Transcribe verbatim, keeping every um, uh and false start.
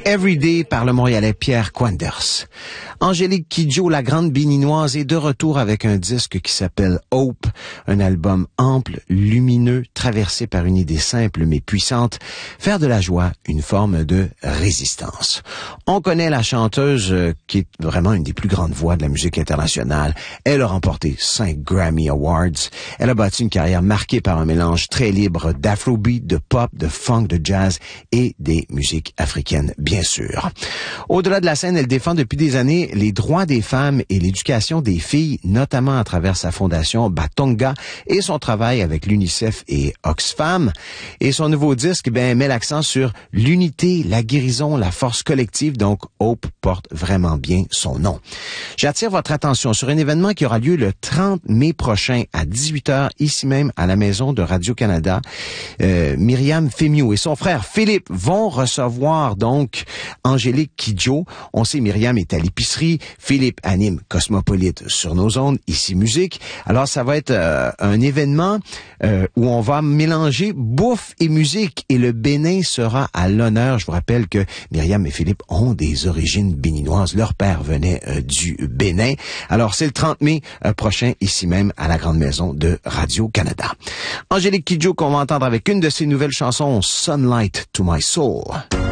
Everyday par le Montréalais Pierre Quanders. Angélique Kidjo, la grande béninoise, est de retour avec un disque qui s'appelle Hope, un album ample, lumineux, traversé par une idée simple mais puissante, faire de la joie une forme de résistance. On connaît la chanteuse euh, qui est vraiment une des plus grandes voix de la musique internationale. Elle a remporté cinq Grammy Awards. Elle a bâti une carrière marquée par un mélange très libre d'afrobeat, de pop, de funk, de jazz et des musiques africaines, bien sûr. Au-delà de la scène, elle défend depuis des années les droits des femmes et l'éducation des filles, notamment à travers sa fondation Batonga et son travail avec l'UNICEF et Oxfam. Et son nouveau disque, ben, met l'accent sur l'unité, la guérison, la force collective, donc Hope porte vraiment bien son nom. J'attire votre attention sur un événement qui aura lieu le trente mai prochain à dix-huit heures, ici même à la maison de Radio-Canada. Euh, Myriam Fémiot et son frère Philippe vont recevoir donc Angélique Kidjo. On sait Myriam est à l'épicerie. Philippe anime Cosmopolite sur nos ondes, ici musique. Alors ça va être euh, un événement euh, où on va mélanger bouffe et musique et le Bénin sera à l'honneur. Je vous rappelle que Myriam et Philippe ont des origines béninoises. Leur père venait euh, du Bénin. Alors c'est le trente mai euh, prochain, ici même à la grande maison de Radio-Canada. Angélique Kidjo qu'on va entendre avec une de ses nouvelles chansons, Sunlight to My Soul.